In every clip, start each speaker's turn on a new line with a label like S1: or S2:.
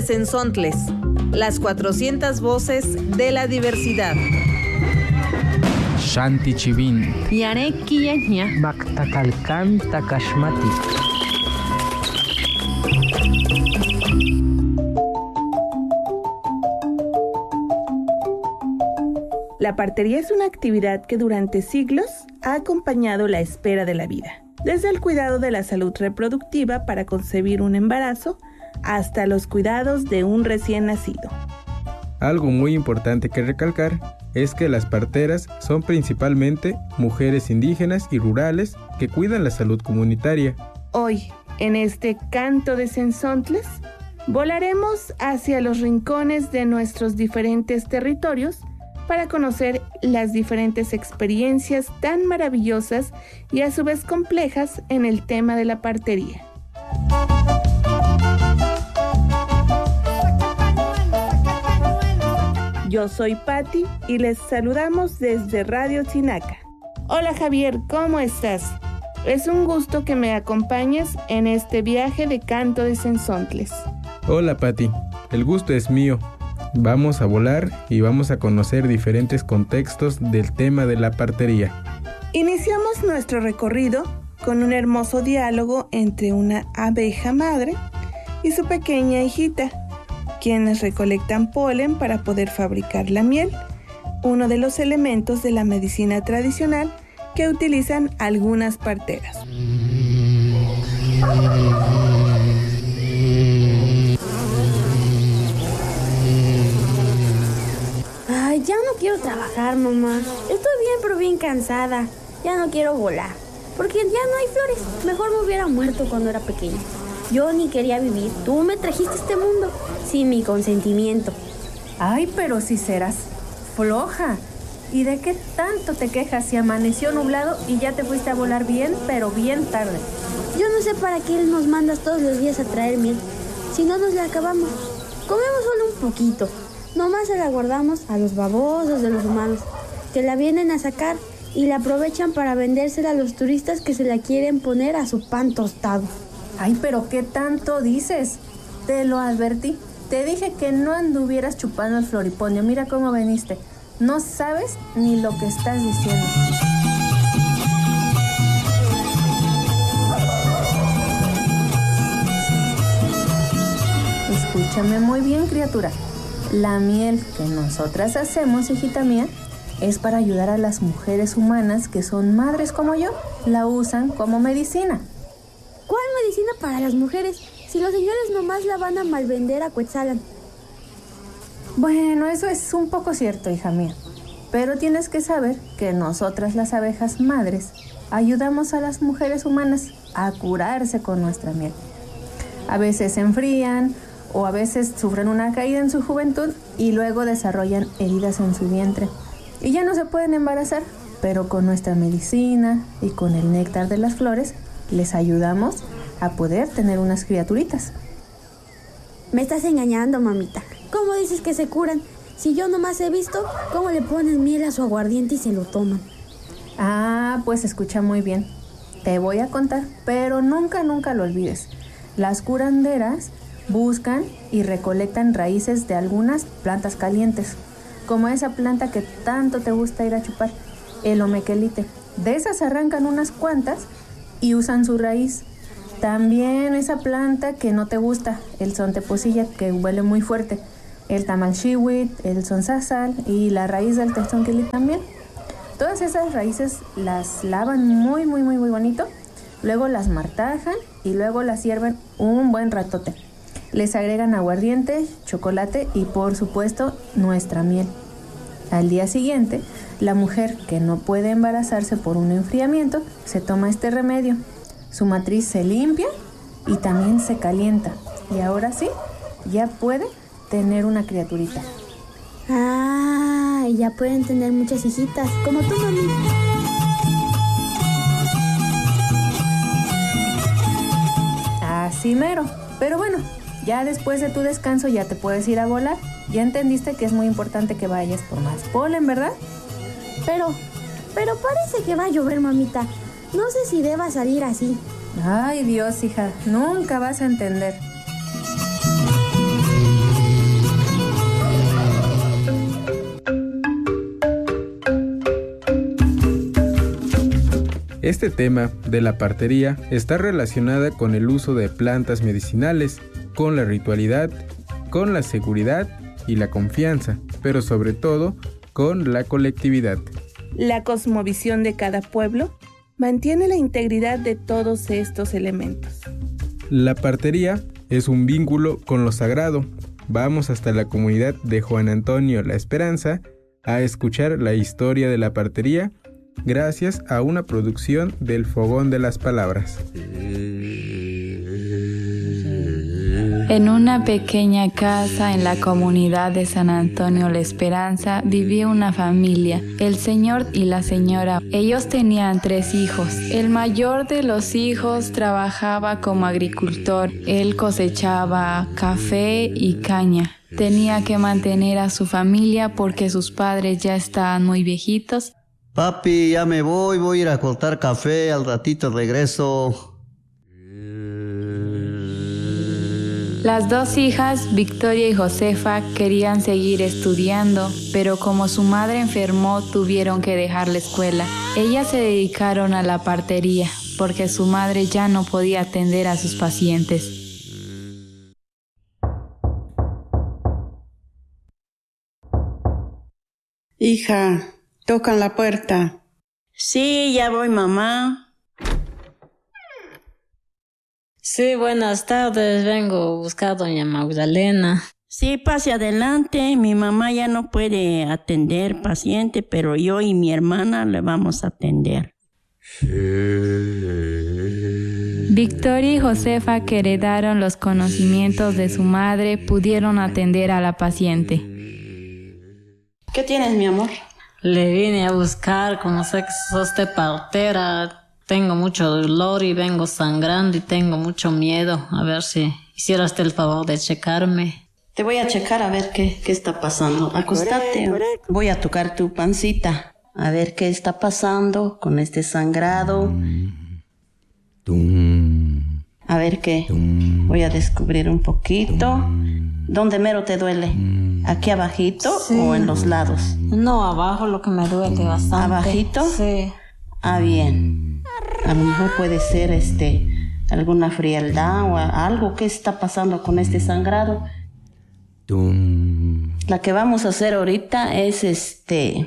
S1: Cenzontles, las 400 voces de la diversidad.
S2: Shanti Chivin,
S3: Yareki Yanya,
S4: Baktakalkan Takashmati.
S5: La partería es una actividad que durante siglos ha acompañado la espera de la vida, desde el cuidado de la salud reproductiva para concebir un embarazo hasta los cuidados de un recién nacido.
S6: Algo muy importante que recalcar es que las parteras son principalmente mujeres indígenas y rurales que cuidan la salud comunitaria.
S5: Hoy, en este canto de Cenzontles, volaremos hacia los rincones de nuestros diferentes territorios para conocer las diferentes experiencias tan maravillosas y a su vez complejas en el tema de la partería. Yo soy Patti y les saludamos desde Radio Chinaca. Hola Javier, ¿cómo estás? Es un gusto que me acompañes en este viaje de canto de Cenzontles.
S6: Hola Patti, el gusto es mío. Vamos a volar y vamos a conocer diferentes contextos del tema de la partería.
S5: Iniciamos nuestro recorrido con un hermoso diálogo entre una abeja madre y su pequeña hijita, quienes recolectan polen para poder fabricar la miel, uno de los elementos de la medicina tradicional que utilizan algunas parteras.
S7: Ay, ya no quiero trabajar, mamá. Estoy bien, pero bien cansada. Ya no quiero volar, porque ya no hay flores. Mejor me hubiera muerto cuando era pequeña. Yo ni quería vivir. Tú me trajiste a este mundo sin mi consentimiento.
S3: Ay, pero si serás floja. ¿Y de qué tanto te quejas si amaneció nublado y ya te fuiste a volar bien, pero bien tarde?
S7: Yo no sé para qué nos mandas todos los días a traer miel. Si no nos la acabamos. Comemos solo un poquito. Nomás se la guardamos a los babosos de los humanos, que la vienen a sacar y la aprovechan para vendérsela a los turistas que se la quieren poner a su pan tostado.
S3: Ay, pero ¿qué tanto dices? Te lo advertí. Te dije que no anduvieras chupando el floripondio. Mira cómo veniste. No sabes ni lo que estás diciendo. Escúchame muy bien, criatura. La miel que nosotras hacemos, hijita mía, es para ayudar a las mujeres humanas que son madres como yo. La usan como medicina.
S7: ¿Cuál medicina para las mujeres? Si los señores nomás la van a malvender a Cuetzalan.
S3: Bueno, eso es un poco cierto, hija mía. Pero tienes que saber que nosotras, las abejas madres, ayudamos a las mujeres humanas a curarse con nuestra miel. A veces se enfrían o a veces sufren una caída en su juventud y luego desarrollan heridas en su vientre. Y ya no se pueden embarazar, pero con nuestra medicina y con el néctar de las flores les ayudamos a poder tener unas criaturitas.
S7: Me estás engañando, mamita. ¿Cómo dices que se curan? Si yo nomás he visto cómo le ponen miel a su aguardiente y se lo toman.
S3: Ah, pues escucha muy bien. Te voy a contar, pero nunca lo olvides. Las curanderas buscan y recolectan raíces de algunas plantas calientes, como esa planta que tanto te gusta ir a chupar, el omequelite. De esas arrancan unas cuantas y usan su raíz. También esa planta que no te gusta, el sonteposilla, que huele muy fuerte, el tamalchihuit, el sonsasal y la raíz del tezonquili también. Todas esas raíces las lavan muy bonito, luego las martajan y luego las hierven un buen ratote. Les agregan aguardiente, chocolate y por supuesto nuestra miel. Al día siguiente, la mujer que no puede embarazarse por un enfriamiento se toma este remedio. Su matriz se limpia y también se calienta. Y ahora sí, ya puede tener una criaturita.
S7: Ah, ya pueden tener muchas hijitas, como tú, mami.
S3: Así mero. Pero bueno, ya después de tu descanso ya te puedes ir a volar. Ya entendiste que es muy importante que vayas por más polen, ¿verdad?
S7: Pero parece que va a llover, mamita. No sé si deba salir así.
S3: Ay, Dios, hija, nunca vas a entender.
S6: Este tema de la partería está relacionada con el uso de plantas medicinales, con la ritualidad, con la seguridad y la confianza, pero sobre todo con la colectividad.
S5: La cosmovisión de cada pueblo mantiene la integridad de todos estos elementos.
S6: La partería es un vínculo con lo sagrado. Vamos hasta la comunidad de Juan Antonio La Esperanza a escuchar la historia de la partería gracias a una producción del Fogón de las Palabras.
S2: En una pequeña casa en la comunidad de San Antonio La Esperanza vivía una familia, el señor y la señora. Ellos tenían 3 hijos. El mayor de los hijos trabajaba como agricultor. Él cosechaba café y caña. Tenía que mantener a su familia porque sus padres ya estaban muy viejitos.
S8: Papi, ya me voy a ir a cortar café, al ratito regreso.
S2: Las 2 hijas, Victoria y Josefa, querían seguir estudiando, pero como su madre enfermó, tuvieron que dejar la escuela. Ellas se dedicaron a la partería, porque su madre ya no podía atender a sus pacientes.
S9: Hija, tocan la puerta.
S10: Sí, ya voy, mamá.
S11: Sí, buenas tardes. Vengo a buscar a doña Magdalena.
S10: Sí, pase adelante. Mi mamá ya no puede atender paciente, pero yo y mi hermana le vamos a atender.
S2: Victoria y Josefa, que heredaron los conocimientos de su madre, pudieron atender a la paciente.
S10: ¿Qué tienes, mi amor?
S11: Le vine a buscar, como sé que sos de partera. Tengo mucho dolor y vengo sangrando y tengo mucho miedo. A ver si hicieras el favor de checarme.
S10: Te voy a checar a ver qué está pasando. Acostate. Voy a tocar tu pancita. A ver qué está pasando con este sangrado. A ver qué. Voy a descubrir un poquito. ¿Dónde mero te duele? ¿Aquí abajito o en los lados?
S11: No, abajo lo que me duele bastante.
S10: ¿Abajito?
S11: Sí.
S10: Ah, bien. A lo mejor puede ser alguna frialdad o algo que está pasando con este sangrado. La que vamos a hacer ahorita es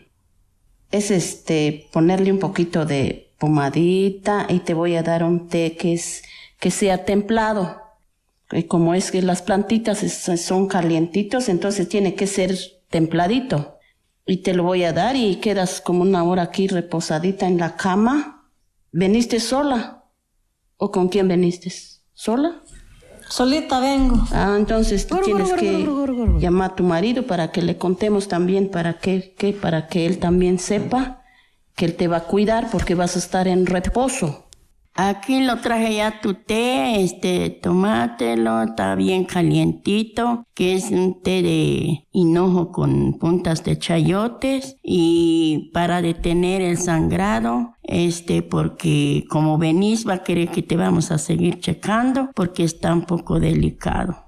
S10: ponerle un poquito de pomadita y te voy a dar un té que sea templado. Y como es que las plantitas son calientitos, entonces tiene que ser templadito. Y te lo voy a dar y quedas como 1 hora aquí reposadita en la cama. ¿Veniste sola? ¿O con quién veniste? ¿Sola?
S11: Solita vengo.
S10: Ah, entonces tú tienes que llamar a tu marido para que le contemos también para que él también sepa que él te va a cuidar porque vas a estar en reposo. Aquí lo traje ya tu té, tomátelo, está bien calientito, que es un té de hinojo con puntas de chayotes y para detener el sangrado, porque como venís va a querer que te vamos a seguir checando porque está un poco delicado.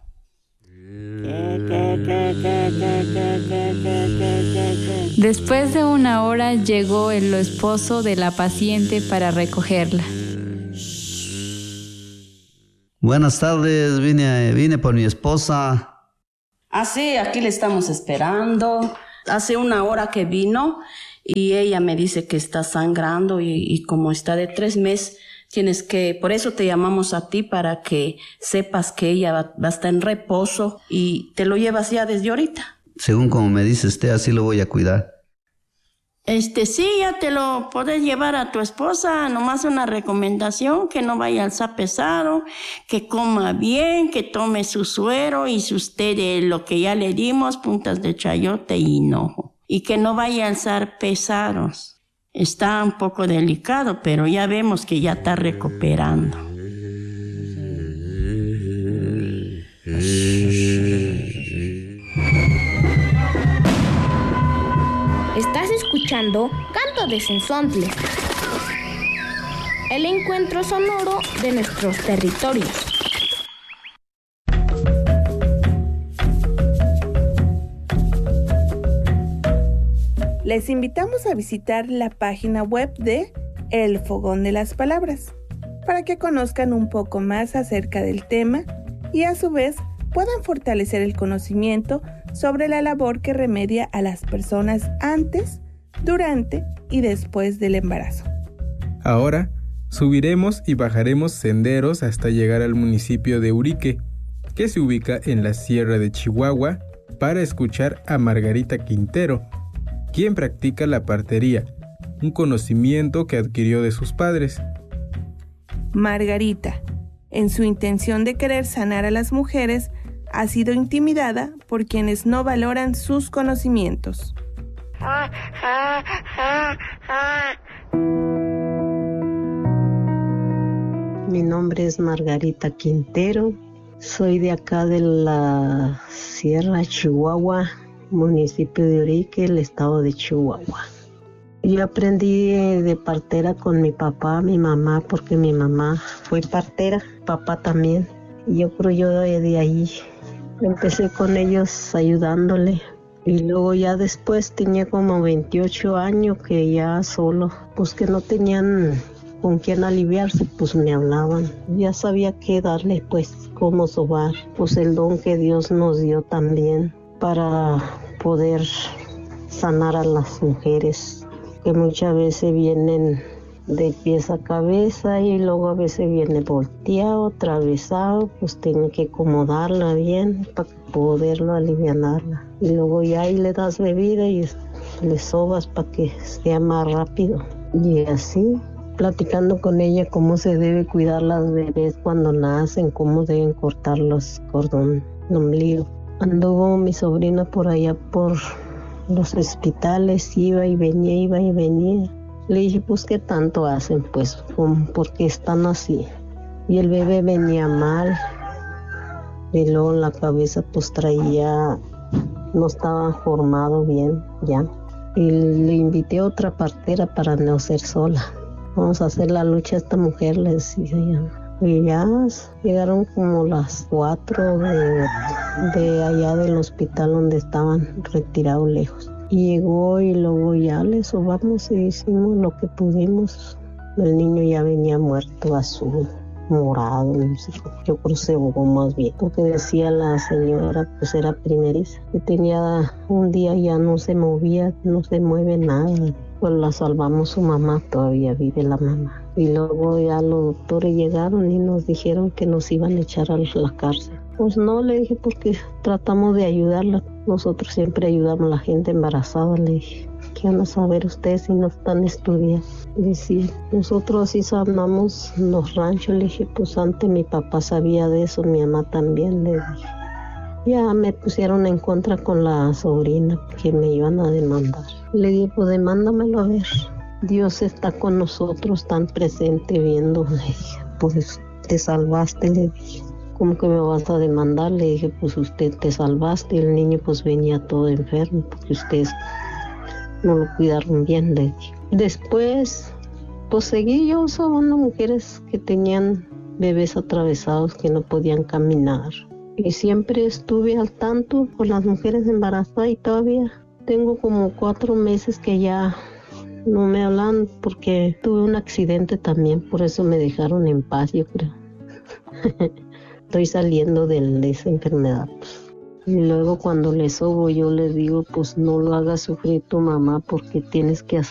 S2: Después de 1 hora llegó el esposo de la paciente para recogerla.
S8: Buenas tardes, vine por mi esposa.
S10: Ah, sí, aquí le estamos esperando. Hace 1 hora que vino y ella me dice que está sangrando y como está de 3 meses, por eso te llamamos a ti para que sepas que ella va a estar en reposo y te lo llevas ya desde ahorita.
S8: Según como me dice usted, así lo voy a cuidar.
S10: Sí, ya te lo podés llevar a tu esposa, nomás una recomendación, que no vaya a alzar pesado, que coma bien, que tome su suero y sus té de lo que ya le dimos, puntas de chayote y hinojo, y que no vaya a alzar pesados. Está un poco delicado, pero ya vemos que ya está recuperando.
S12: Estás escuchando Canto de Cenzontles, el encuentro sonoro de nuestros territorios.
S5: Les invitamos a visitar la página web de El Fogón de las Palabras, para que conozcan un poco más acerca del tema y a su vez puedan fortalecer el conocimiento sobre la labor que remedia a las personas antes, durante y después del embarazo.
S6: Ahora subiremos y bajaremos senderos hasta llegar al municipio de Urique, que se ubica en la Sierra de Chihuahua, para escuchar a Margarita Quintero, quien practica la partería, un conocimiento que adquirió de sus padres.
S5: Margarita, en su intención de querer sanar a las mujeres, ha sido intimidada por quienes no valoran sus conocimientos.
S13: Mi nombre es Margarita Quintero, soy de acá de la Sierra Chihuahua, municipio de Urique, el estado de Chihuahua. Yo aprendí de partera con mi papá, mi mamá, porque mi mamá fue partera, papá también. Y yo creo yo de ahí empecé con ellos ayudándole. Y luego ya después tenía como 28 años que ya solo, pues que no tenían con quién aliviarse, pues me hablaban. Ya sabía qué darle, pues cómo sobar, pues el don que Dios nos dio también para poder sanar a las mujeres, que muchas veces vienen de pies a cabeza y luego a veces viene volteado, atravesado, pues tiene que acomodarla bien para poderlo alivianarla. Y luego ya ahí le das bebida y le sobas para que sea más rápido. Y así, platicando con ella cómo se debe cuidar las bebés cuando nacen, cómo deben cortar los cordones ombligo. Anduvo mi sobrina por allá por los hospitales, iba y venía. Le dije, pues, ¿qué tanto hacen? Pues, ¿por qué están así? Y el bebé venía mal. Y luego en la cabeza, pues, no estaba formado bien, ya. Y le invité a otra partera para no ser sola. Vamos a hacer la lucha a esta mujer, le decía ya. Y ya llegaron como las 4 de allá del hospital donde estaban retirados lejos. Y llegó y luego ya le sobamos y hicimos lo que pudimos. El niño ya venía muerto, azul, morado, no sé. Yo creo que se ahogó más bien, porque decía la señora, pues era primeriza, que tenía un día ya no se movía, no se mueve nada. Pues la salvamos, su mamá, todavía vive la mamá. Y luego ya los doctores llegaron y nos dijeron que nos iban a echar a la cárcel. Pues no, le dije, porque tratamos de ayudarla. Nosotros siempre ayudamos a la gente embarazada, le dije. ¿Qué van a saber ustedes si no están estudiando? Decía, nosotros sí sanamos los ranchos, le dije, pues antes mi papá sabía de eso, mi mamá también, le dije. Ya me pusieron en contra con la sobrina, que me iban a demandar. Le dije, pues demándamelo a ver. Dios está con nosotros, tan presente viendo. Le dije, pues te salvaste, le dije. ¿Cómo que me vas a demandar? Le dije, pues usted te salvaste. Y el niño pues venía todo enfermo, porque ustedes no lo cuidaron bien, le dije. Después, pues seguí yo sobando mujeres que tenían bebés atravesados que no podían caminar. Y siempre estuve al tanto con las mujeres embarazadas y todavía tengo como 4 meses que ya no me hablan porque tuve un accidente también, por eso me dejaron en paz, yo creo. Estoy saliendo de esa enfermedad. Y luego cuando les sobo yo les digo, pues no lo hagas sufrir tu mamá porque tienes que hacer